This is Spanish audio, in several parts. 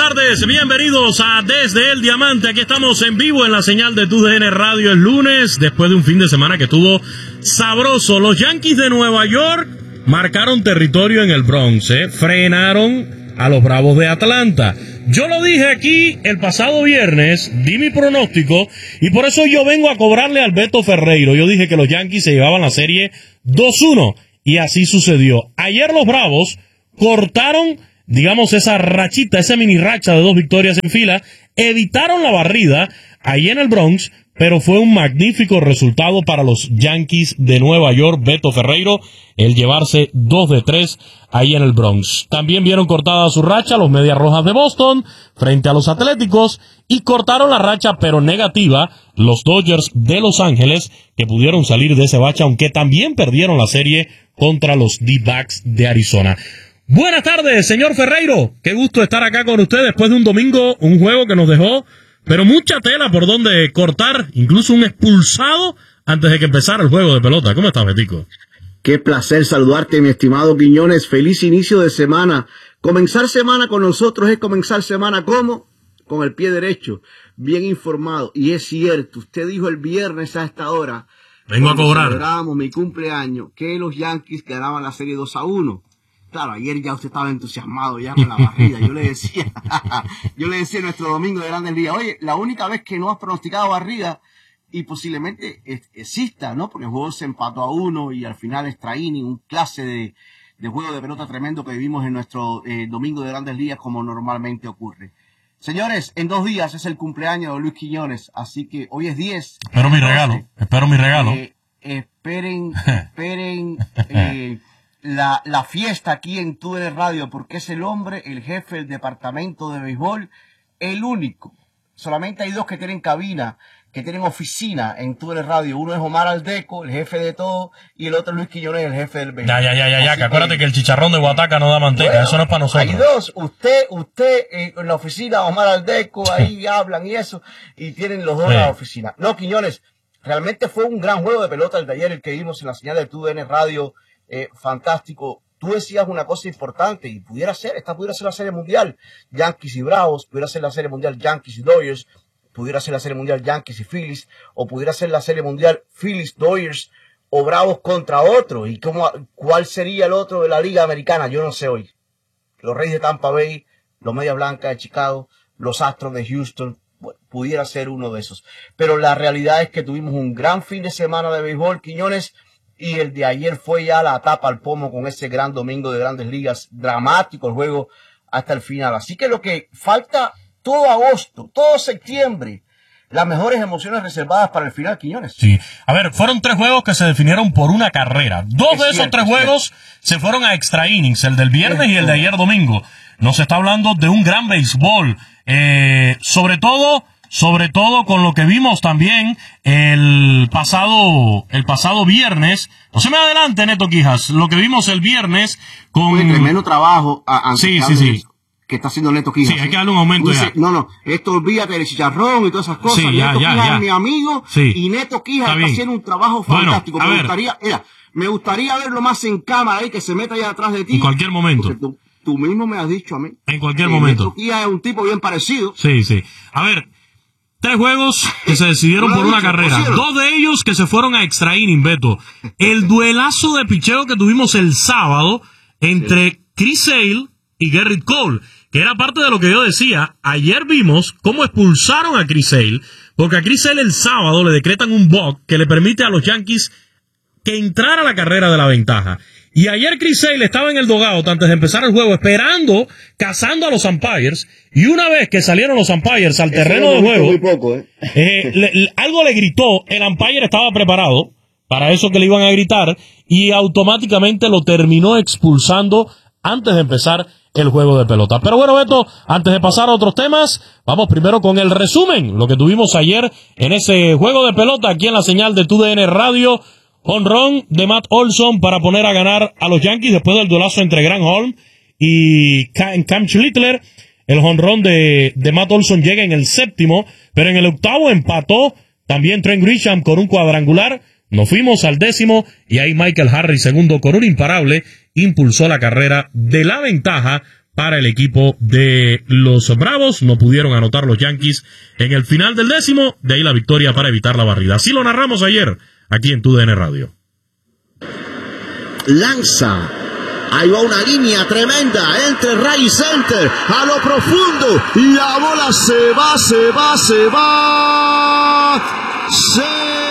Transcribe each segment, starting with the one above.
tardes, bienvenidos a Desde el Diamante. Aquí estamos en vivo en la señal de TUDN Radio el lunes, después de un fin de semana que estuvo sabroso. Los Yankees de Nueva York marcaron territorio en el Bronx, frenaron a los Bravos de Atlanta. Yo lo dije aquí el pasado viernes, di mi pronóstico, y por eso yo vengo a cobrarle al Beto Ferreiro. Yo dije que los Yankees se llevaban la serie 2-1, y así sucedió. Ayer los Bravos cortaron, digamos, esa rachita, esa mini racha de 2 victorias en fila, evitaron la barrida ahí en el Bronx, pero fue un magnífico resultado para los Yankees de Nueva York. Beto Ferreiro, el llevarse 2 de 3 ahí en el Bronx. También vieron cortada su racha los Medias Rojas de Boston frente a los Atléticos, y cortaron la racha, pero negativa, los Dodgers de Los Ángeles, que pudieron salir de ese bache, aunque también perdieron la serie contra los D-backs de Arizona. Buenas tardes, señor Ferreiro. Qué gusto estar acá con usted después de un domingo, un juego que nos dejó, pero mucha tela por donde cortar, incluso un expulsado antes de que empezara el juego de pelota. ¿Cómo estás, Betico? Qué placer saludarte, mi estimado Quiñones. Feliz inicio de semana. Comenzar semana con nosotros es comenzar semana ¿cómo? Con el pie derecho, bien informado. Y es cierto, usted dijo el viernes a esta hora, vengo a cobrar, celebramos mi cumpleaños, que los Yankees ganaban la serie 2-1. Claro, ayer ya usted estaba entusiasmado ya con la barrida. Yo le decía en nuestro domingo de Grandes Ligas, oye, la única vez que no has pronosticado barrida, y posiblemente exista, ¿no? Porque el juego se empató a 1 y al final extra inning, un clase de juego de pelota tremendo que vivimos en nuestro domingo de Grandes Ligas, como normalmente ocurre. Señores, en 2 días es el cumpleaños de Luis Quiñones, así que hoy es 10. Espero mi regalo. Esperen la fiesta aquí en TUDN Radio, porque es el hombre, el jefe del departamento de béisbol, el único. Solamente hay 2 que tienen cabina, que tienen oficina en TUDN Radio. Uno es Omar Aldeco, el jefe de todo, y el otro es Luis Quiñones, el jefe del béisbol. Ya, que acuérdate que el chicharrón de Guataca no da manteca, bueno, eso no es para nosotros. Hay 2, usted en la oficina, Omar Aldeco, ahí hablan y eso, y tienen los 2 en la oficina. No, Quiñones, realmente fue un gran juego de pelota el de ayer, el que vimos en la señal de TUDN Radio. Fantástico. Tú decías una cosa importante, y esta pudiera ser la serie mundial Yankees y Bravos, pudiera ser la serie mundial Yankees y Dodgers, pudiera ser la serie mundial Yankees y Phillies, o pudiera ser la serie mundial Phillies, Dodgers o Bravos contra otro. ¿Y cuál sería el otro de la Liga Americana? Yo no sé hoy. Los Reyes de Tampa Bay, los Medias Blancas de Chicago, los Astros de Houston, bueno, pudiera ser uno de esos. Pero la realidad es que tuvimos un gran fin de semana de béisbol, Quiñones, y el de ayer fue ya la tapa al pomo con ese gran domingo de Grandes Ligas, dramático el juego hasta el final. Así que lo que falta todo agosto, todo septiembre, las mejores emociones reservadas para el final, Quiñones. Sí, a ver, fueron 3 juegos que se definieron por una carrera. 2 de esos 3 juegos se fueron a extra innings, el del viernes y el de ayer domingo. Nos está hablando de un gran béisbol, sobre todo con lo que vimos también el pasado viernes. No se me adelante, Neto Quijas, lo que vimos el viernes con... Fue tremendo trabajo. Sí. Que está haciendo Neto Quijas. Sí, hay que darle un aumento ya. No, esto olvídate del chicharrón y todas esas cosas. Sí, Neto Quijas ya. es mi amigo, y Neto Quijas está haciendo un trabajo fantástico. Bueno, me gustaría verlo más en cámara ahí, que se meta allá atrás de ti. En cualquier momento. Tú mismo me has dicho a mí. En cualquier momento. Neto Quijas es un tipo bien parecido. Sí. A ver, 3 juegos que se decidieron por una carrera. 2 de ellos que se fueron a extra inning, Beto. El duelazo de picheo que tuvimos el sábado entre Chris Sale y Gerrit Cole, que era parte de lo que yo decía. Ayer vimos cómo expulsaron a Chris Sale, porque a Chris Sale el sábado le decretan un walk que le permite a los Yankees que entrara la carrera de la ventaja. Y ayer Chris Sale estaba en el dugout antes de empezar el juego, cazando a los umpires, y una vez que salieron los umpires al terreno de juego, muy poco, algo le gritó, el umpire estaba preparado para eso que le iban a gritar, y automáticamente lo terminó expulsando antes de empezar el juego de pelota. Pero bueno, Beto, antes de pasar a otros temas, vamos primero con el resumen, lo que tuvimos ayer en ese juego de pelota aquí en la señal de TUDN Radio. Jonrón de Matt Olson para poner a ganar a los Yankees después del duelazo entre Grant Holm y Cam Schlittler. El jonrón de Matt Olson llega en el 7º, pero en el 8º empató también Trent Grisham con un cuadrangular. Nos fuimos al 10º y ahí Michael Harris, segundo, con un imparable, impulsó la carrera de la ventaja para el equipo de los Bravos. No pudieron anotar los Yankees en el final del décimo, de ahí la victoria para evitar la barrida. Así lo narramos ayer aquí en TUDN Radio. Lanza. Ahí va una línea tremenda entre right center a lo profundo. La bola se va. Se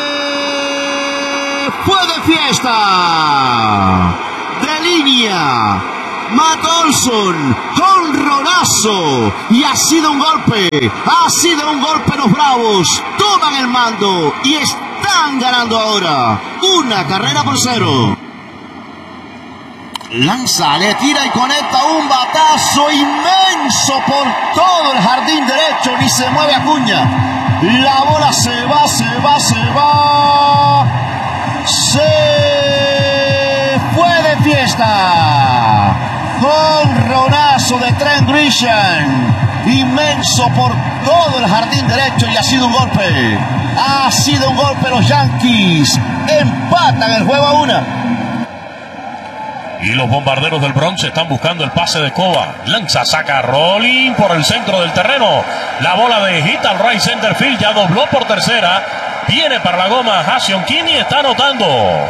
fue de fiesta. De línea. Matt Olson, jonronazo, y ha sido un golpe los Bravos, toman el mando y están ganando ahora, 1-0. Lanza, le tira y conecta un batazo inmenso por todo el jardín derecho, ni se mueve Acuña, la bola se va, se fue de fiesta. Jonronazo de Trent Grisham, inmenso por todo el jardín derecho y ha sido un golpe. Los Yankees empatan el juego a 1. Y los bombarderos del Bronx están buscando el pase de Cova. Lanza, saca rolling por el centro del terreno. La bola de hit al right center field, ya dobló por tercera. Viene para la goma Ha-Seong Kim y está anotando.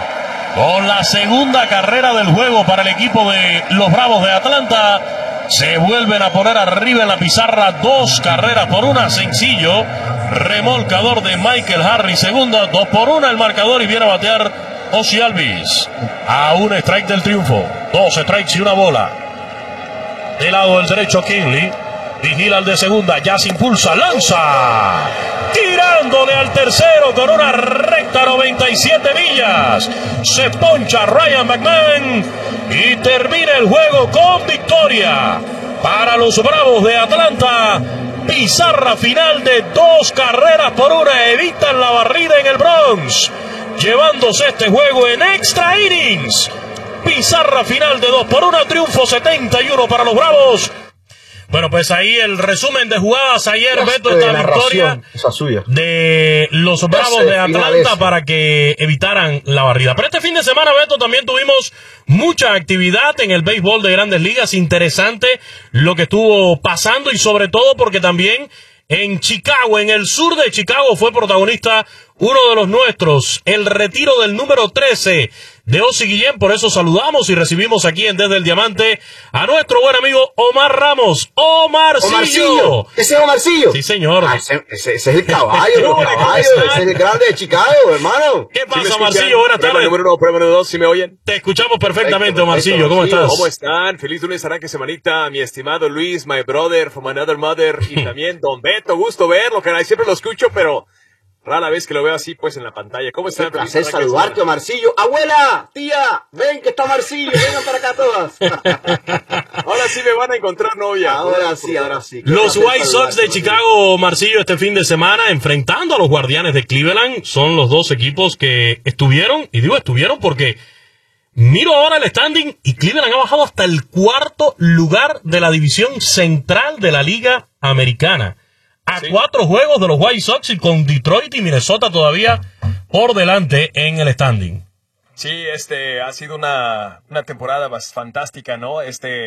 Con la segunda carrera del juego para el equipo de los Bravos de Atlanta. Se vuelven a poner arriba en la pizarra 2-1, sencillo. Remolcador de Michael Harris, segunda, 2-1 el marcador y viene a batear Ozzie Albies. A un strike del triunfo. 2 strikes y una bola. Del lado del derecho Kinley. Vigila al de segunda, ya se impulsa, lanza. Tirándole al tercero con una recta 97 millas. Se poncha Ryan McMahon y termina el juego con victoria para los Bravos de Atlanta. Pizarra final de 2-1. Evitan la barrida en el Bronx, llevándose este juego en extra innings. Pizarra final de 2-1, triunfo 71 para los Bravos. Bueno, pues ahí el resumen de jugadas ayer, Beto, esta victoria de los Bravos de Atlanta para que evitaran la barrida. Pero este fin de semana, Beto, también tuvimos mucha actividad en el béisbol de Grandes Ligas. Interesante lo que estuvo pasando y sobre todo porque también en Chicago, en el sur de Chicago, fue protagonista uno de los nuestros, el retiro del número 13 de Ozzie Guillén. Por eso saludamos y recibimos aquí en Desde el Diamante a nuestro buen amigo Omar Ramos. ¡Omarcillo! ¿Ese es Omarcillo? Sí, señor. Ese es el caballo, ese es el grande de Chicago, hermano. ¿Qué pasa, Omarcillo? Buenas tardes. Número 1, prueba número 2, ¿sí me oyen? Te escuchamos perfectamente, Omarcillo. ¿Cómo estás? ¿Cómo están? Feliz lunes, arranque semanita, mi estimado Luis, my brother from another mother, y también Don Beto. Gusto verlo, caray. Siempre lo escucho, pero rara vez que lo veo así, pues, en la pantalla. ¿Cómo están? Un placer saludarte, Omarcillo. Abuela, tía, ven que está Omarcillo, vengan para acá todas. Ahora sí me van a encontrar novia. Ahora sí. Los White Sox de Chicago, Marcillo, este fin de semana enfrentando a los Guardianes de Cleveland. Son los dos equipos que estuvieron, y digo estuvieron porque miro ahora el standing y Cleveland ha bajado hasta el 4º lugar de la división central de la Liga Americana. A 4 juegos de los White Sox y con Detroit y Minnesota todavía por delante en el standing. Sí, ha sido una temporada fantástica, ¿no?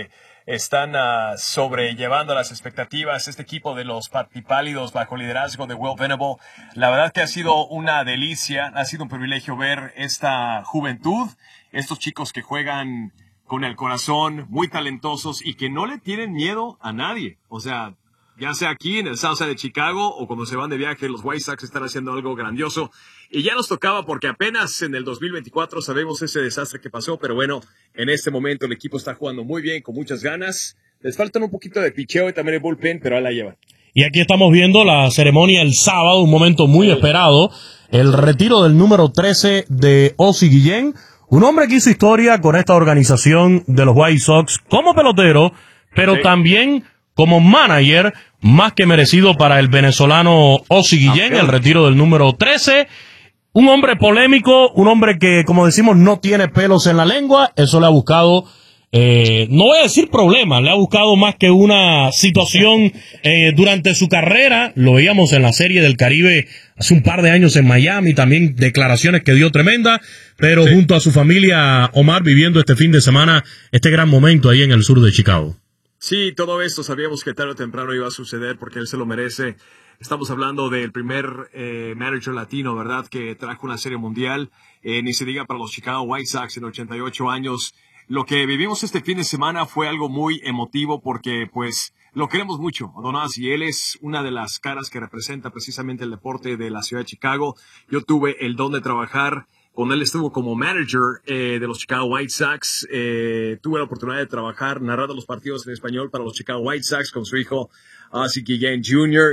Están sobrellevando las expectativas. Este equipo de los Patipálidos bajo liderazgo de Will Venable, la verdad que ha sido una delicia, ha sido un privilegio ver esta juventud, estos chicos que juegan con el corazón, muy talentosos y que no le tienen miedo a nadie. O sea, ya sea aquí en el Southside de Chicago o cuando se van de viaje, los White Sox están haciendo algo grandioso. Y ya nos tocaba porque apenas en el 2024 sabemos ese desastre que pasó, pero bueno, en este momento el equipo está jugando muy bien, con muchas ganas. Les faltan un poquito de picheo y también el bullpen, pero ahí la llevan. Y aquí estamos viendo la ceremonia el sábado, un momento muy esperado, el retiro del número 13 de Ozzie Guillén, un hombre que hizo historia con esta organización de los White Sox como pelotero, pero también como manager, más que merecido para el venezolano Ozzie Guillén, el retiro del número 13. Un hombre polémico, un hombre que, como decimos, no tiene pelos en la lengua. Eso le ha buscado, no voy a decir problema, le ha buscado más que una situación durante su carrera. Lo veíamos en la Serie del Caribe hace un par de años en Miami, también declaraciones que dio tremenda, pero junto a su familia, Omar, viviendo este fin de semana, este gran momento ahí en el sur de Chicago. Sí, todo esto sabíamos que tarde o temprano iba a suceder porque él se lo merece. Estamos hablando del primer manager latino, ¿verdad?, que trajo una serie mundial. Ni se diga para los Chicago White Sox en 88 años. Lo que vivimos este fin de semana fue algo muy emotivo porque, pues, lo queremos mucho, Donás, y él es una de las caras que representa precisamente el deporte de la ciudad de Chicago. Yo tuve el don de trabajar con él, estuvo como manager de los Chicago White Sox. Tuve la oportunidad de trabajar narrando los partidos en español para los Chicago White Sox con su hijo Ozzie Guillén Jr.